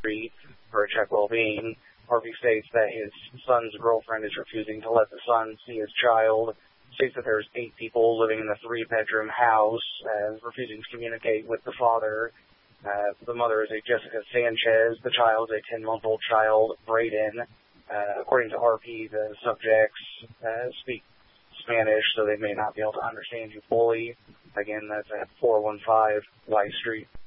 street for check well-being. Harvey states that his son's girlfriend is refusing to let the son see his child. States that there's 8 people living in the 3-bedroom house, refusing to communicate with the father. The mother is a Jessica Sanchez. The child is a 10-month-old child, Brayden. According to RP, the subjects speak Spanish, so they may not be able to understand you fully. Again, that's at 415 Y Street.